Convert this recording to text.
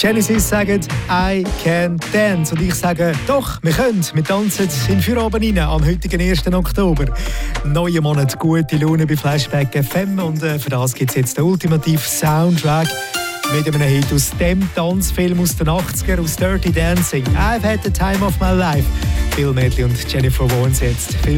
Genesis sagen «I can dance» und ich sage «Doch, wir können». Wir tanzen in den Feierabend rein am heutigen 1. Oktober. Neuer Monat, gute Laune bei Flashback FM und für das gibt es jetzt den ultimativen Soundtrack mit einem Hit aus dem Tanzfilm aus den 80er, aus Dirty Dancing. «I've had the time of my life». Bill Medley und Jennifer Warnes jetzt.